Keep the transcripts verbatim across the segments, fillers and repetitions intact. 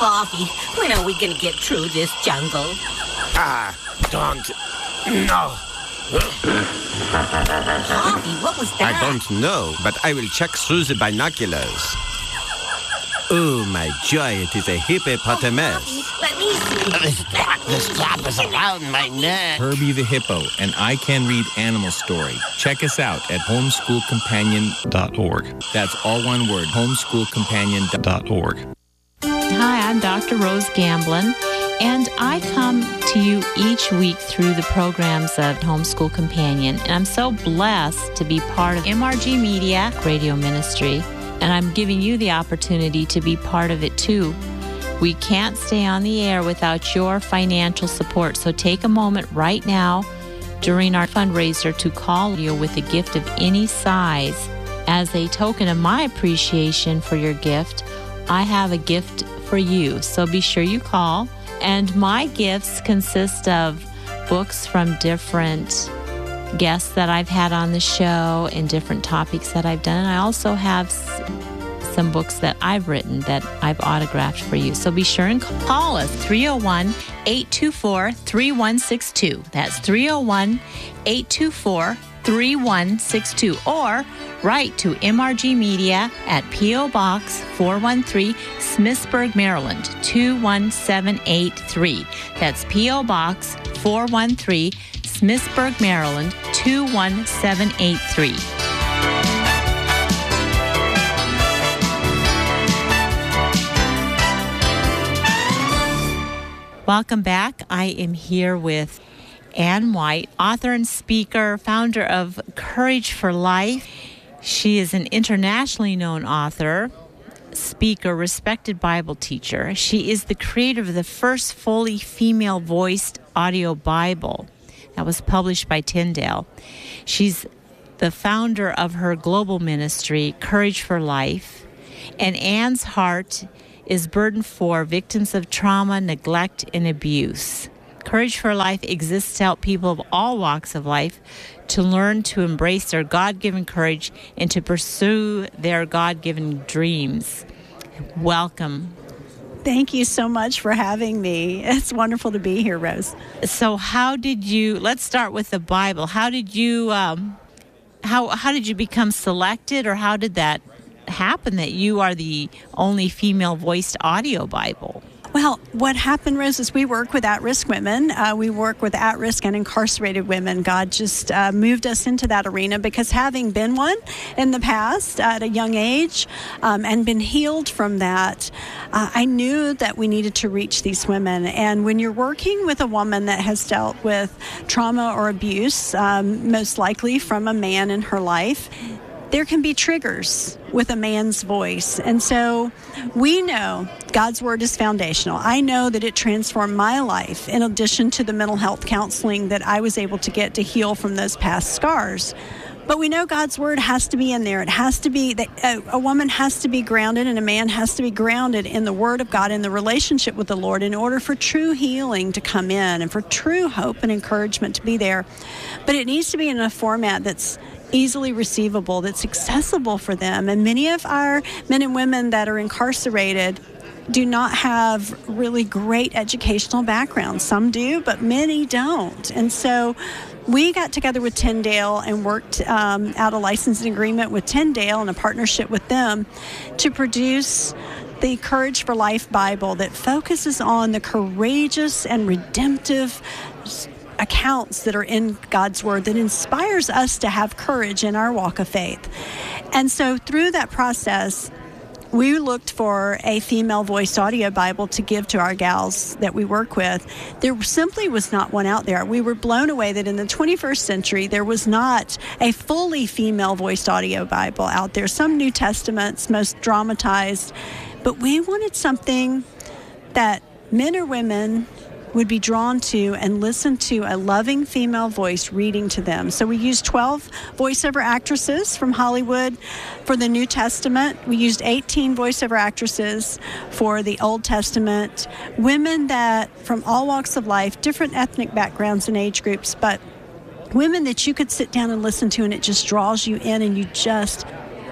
Coffee, when are we gonna get through this jungle? Ah, don't. No. Coffee, what was that? I don't know, but I will check through the binoculars. Oh, my joy, it is a hippopotamus. Oh, let me see. The strap, the strap is around my neck. Herbie the Hippo, and I Can Read Animal Story. Check us out at homeschool companion dot org. That's all one word, homeschool companion dot org. Hi, I'm Doctor Rose Gamblin, and I come to you each week through the programs of Homeschool Companion, and I'm so blessed to be part of M R G Media Radio Ministry, and I'm giving you the opportunity to be part of it too. We can't stay on the air without your financial support, so take a moment right now during our fundraiser to call you with a gift of any size. As a token of my appreciation for your gift, I have a gift for you, so be sure you call. And my gifts consist of books from different guests that I've had on the show and different topics that I've done. And I also have some books that I've written that I've autographed for you. So be sure and call us, three oh one, eight two four, three one six two. That's three oh one, eight two four, three one six two. Or write to M R G Media at P O Box four one three, Smithsburg, Maryland, two one seven eight three. That's P O Box four one three, Smithsburg, Maryland, two one seven eight three. Welcome back. I am here with Ann White, author and speaker, founder of Courage for Life. She is an internationally known author, speaker, respected Bible teacher. She is the creator of the first fully female-voiced audio Bible that was published by Tyndale. She's the founder of her global ministry, Courage for Life. And Ann's heart is burdened for victims of trauma, neglect, and abuse. Courage for Life exists to help people of all walks of life to learn to embrace their God-given courage and to pursue their God-given dreams. Welcome. Thank you so much for having me. It's wonderful to be here, Rose. So how did you, let's start with the Bible. How did you, um, how, how did you become selected, or how did that happen that you are the only female-voiced audio Bible? Well, what happened, Rose, is we work with at-risk women. Uh, we work with at-risk and incarcerated women. God just uh, moved us into that arena because having been one in the past at a young age um, and been healed from that, uh, I knew that we needed to reach these women. And when you're working with a woman that has dealt with trauma or abuse, um, most likely from a man in her life, there can be triggers with a man's voice. And so we know God's word is foundational. I know that it transformed my life in addition to the mental health counseling that I was able to get to heal from those past scars. But we know God's word has to be in there. It has to be, that a, a woman has to be grounded and a man has to be grounded in the word of God, in the relationship with the Lord, in order for true healing to come in and for true hope and encouragement to be there. But it needs to be in a format that's easily receivable, that's accessible for them. And many of our men and women that are incarcerated do not have really great educational backgrounds. Some do, but many don't. And so we got together with Tyndale and worked um, out a licensing agreement with Tyndale and a partnership with them to produce the Courage for Life Bible that focuses on the courageous and redemptive accounts that are in God's word that inspires us to have courage in our walk of faith. And so through that process, we looked for a female-voiced audio Bible to give to our gals that we work with. There simply was not one out there. We were blown away that in the twenty-first century, there was not a fully female-voiced audio Bible out there. Some New Testaments, most dramatized. But we wanted something that men or women would be drawn to and listen to a loving female voice reading to them. So we used twelve voiceover actresses from Hollywood for the New Testament. We used eighteen voiceover actresses for the Old Testament. Women that from all walks of life, different ethnic backgrounds and age groups, but women that you could sit down and listen to and it just draws you in and you just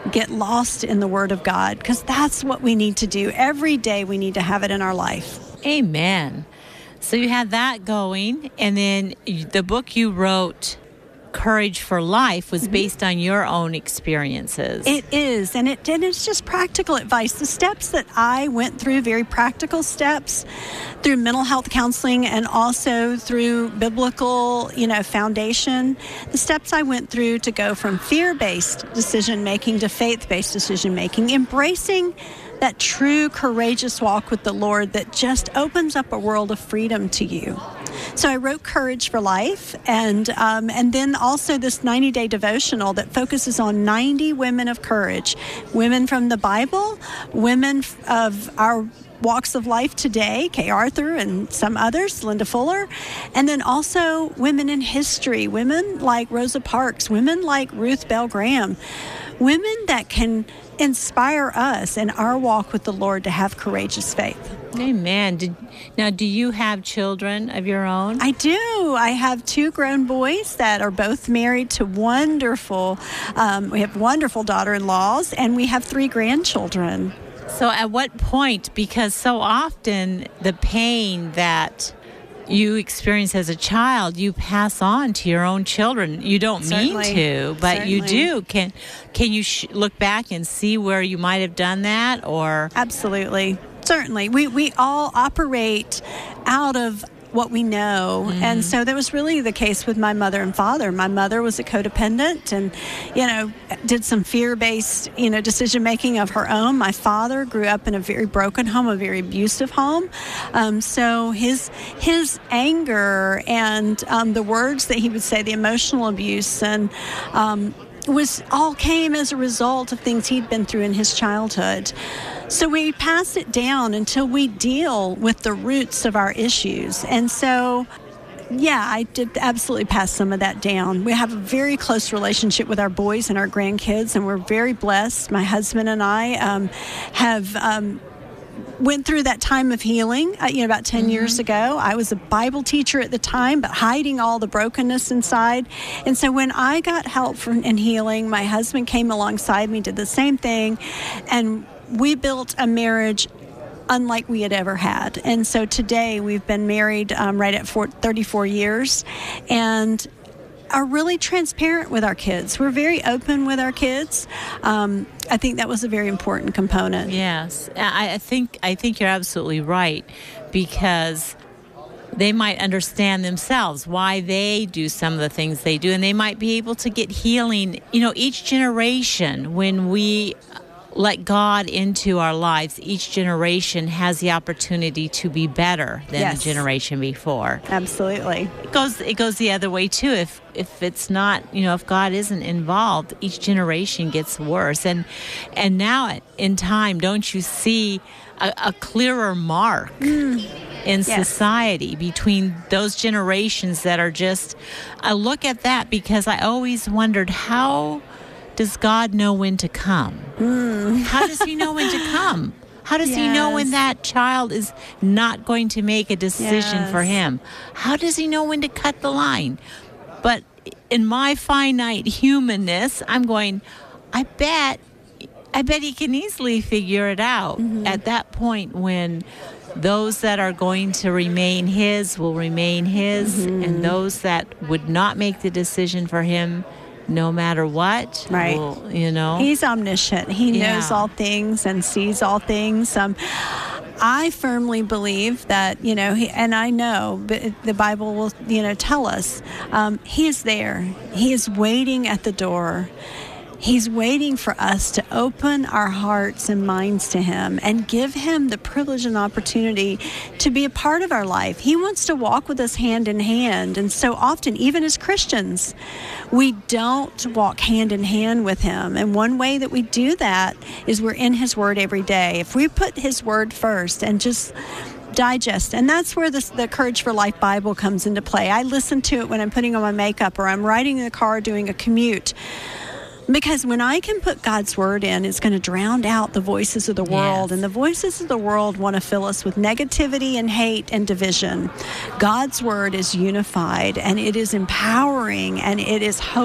get lost in the Word of God, because that's what we need to do. Every day we need to have it in our life. Amen. So you had that going, and then the book you wrote, Courage for Life, was based on your own experiences. It is, and it and it's just practical advice. The steps that I went through, very practical steps, through mental health counseling and also through biblical, you know, foundation. The steps I went through to go from fear-based decision-making to faith-based decision-making, embracing that true, courageous walk with the Lord that just opens up a world of freedom to you. So I wrote Courage for Life, and um, and then also this ninety-day devotional that focuses on ninety women of courage, women from the Bible, women of our walks of life today, Kay Arthur and some others, Linda Fuller, and then also women in history, women like Rosa Parks, women like Ruth Bell Graham, women that can inspire us in our walk with the Lord to have courageous faith. Amen. Did, now, do you have children of your own? I do. I have two grown boys that are both married to wonderful, um, we have wonderful daughter-in-laws, and we have three grandchildren. So at what point, because so often the pain that you experience as a child, you pass on to your own children. You don't Certainly. mean to, but Certainly. you do. Can can you sh- look back and see where you might have done that? Or Absolutely. Certainly. We, we all operate out of what we know. Mm-hmm. And so that was really the case with my mother and father. My mother was a codependent and, you know, did some fear-based, you know, decision-making of her own. My father grew up in a very broken home, a very abusive home. Um, so his his anger and um, the words that he would say, the emotional abuse and um, was all came as a result of things he'd been through in his childhood. So we pass it down until we deal with the roots of our issues. And so, yeah, I did absolutely pass some of that down. We have a very close relationship with our boys and our grandkids, and we're very blessed. My husband and I um, have um, went through that time of healing, uh, you know, about ten mm-hmm. years ago. I was a Bible teacher at the time, but hiding all the brokenness inside. And so when I got help from, in healing, my husband came alongside me, did the same thing, and we built a marriage unlike we had ever had. And so today we've been married um, right at four, thirty-four years and are really transparent with our kids. We're very open with our kids. Um, I think that was a very important component. Yes, I, I think I think you're absolutely right, because they might understand themselves why they do some of the things they do, and they might be able to get healing. You know, each generation, when we let God into our lives, each generation has the opportunity to be better than Yes. the generation before. Absolutely. It goes it goes the other way too. If if it's not, you know, if God isn't involved, each generation gets worse. And and now in time, don't you see a, a clearer mark mm. in Yes. society between those generations that are just, I look at that because I always wondered, how does God know when to come? Mm. How does he know when to come? How does yes. he know when that child is not going to make a decision yes. for him? How does he know when to cut the line? But in my finite humanness, I'm going, I bet, I bet he can easily figure it out mm-hmm. at that point when those that are going to remain his will remain his, mm-hmm. and those that would not make the decision for him no matter what, right? Will, you know, he's omniscient. He yeah. knows all things and sees all things. Um, I firmly believe that, you know, he, and I know, but the Bible will, you know, tell us um, he is there. He is waiting at the door. He's waiting for us to open our hearts and minds to him and give him the privilege and opportunity to be a part of our life. He wants to walk with us hand in hand. And so often, even as Christians, we don't walk hand in hand with him. And one way that we do that is we're in his word every day. If we put his word first and just digest, and that's where this, the Courage for Life Bible comes into play. I listen to it when I'm putting on my makeup or I'm riding in the car doing a commute. Because when I can put God's word in, it's going to drown out the voices of the world. Yes. And the voices of the world want to fill us with negativity and hate and division. God's word is unified, and it is empowering, and it is hope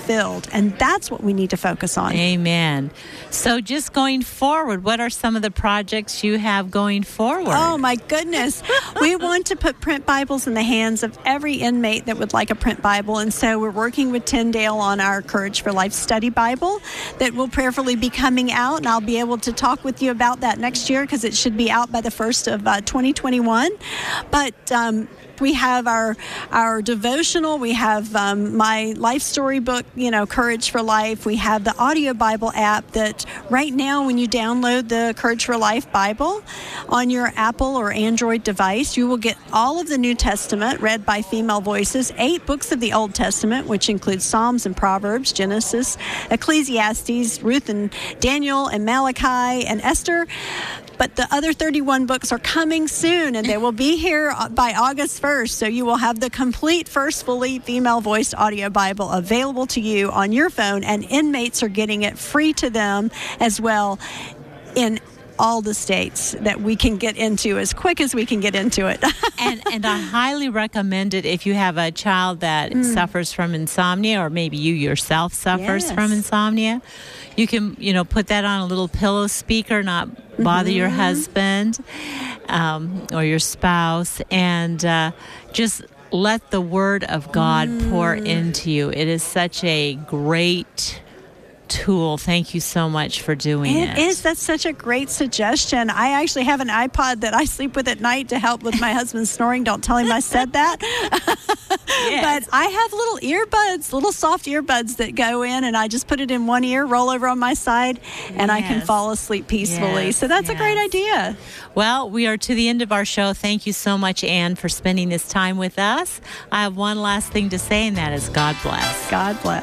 fulfilled. And that's what we need to focus on. Amen. So just going forward, what are some of the projects you have going forward? Oh, my goodness. We want to put print Bibles in the hands of every inmate that would like a print Bible. And so we're working with Tyndale on our Courage for Life study Bible that will prayerfully be coming out. And I'll be able to talk with you about that next year because it should be out by the first of uh, twenty twenty-one. But um, we have our our devotional. We have um, my life story book, you know, Courage for Life. We have the audio Bible app that right now when you download the Courage for Life Bible on your Apple or Android device, you will get all of the New Testament read by female voices, eight books of the Old Testament, which includes Psalms and Proverbs, Genesis, Ecclesiastes, Ruth and Daniel and Malachi and Esther. But the other thirty-one books are coming soon, and they will be here by August first. So you will have the complete first fully female-voiced audio Bible available to you on your phone, and inmates are getting it free to them as well in all the states that we can get into as quick as we can get into it. and and I highly recommend it if you have a child that mm. suffers from insomnia, or maybe you yourself suffers yes. from insomnia. You can, you know, put that on a little pillow speaker, not bother mm-hmm. your husband um, or your spouse, and uh, just let the Word of God mm. pour into you. It is such a great tool. Thank you so much for doing it. It is. That's such a great suggestion. I actually have an iPod that I sleep with at night to help with my husband's snoring. Don't tell him I said that. Yes. But I have little earbuds, little soft earbuds that go in, and I just put it in one ear, roll over on my side, and yes. I can fall asleep peacefully. Yes. So that's yes. a great idea. Well, we are to the end of our show. Thank you so much, Ann, for spending this time with us. I have one last thing to say, and that is God bless. God bless.